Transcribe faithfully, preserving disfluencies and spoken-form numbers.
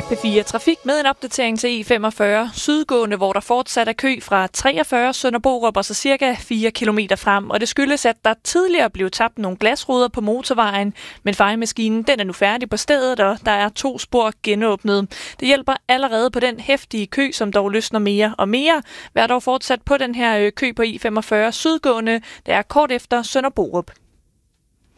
P fire Trafik med en opdatering til E femogfyrre sydgående, hvor der fortsat er kø fra treogfyrre Sønder Borup og så cirka fire kilometer frem. Og det skyldes, at der tidligere blev tabt nogle glasruder på motorvejen, men fejemaskinen den er nu færdig på stedet, og der er to spor genåbnet. Det hjælper allerede på den heftige kø, som dog løsner mere og mere. Vær dog fortsat på den her kø på E femogfyrre sydgående, der er kort efter Sønder Borup.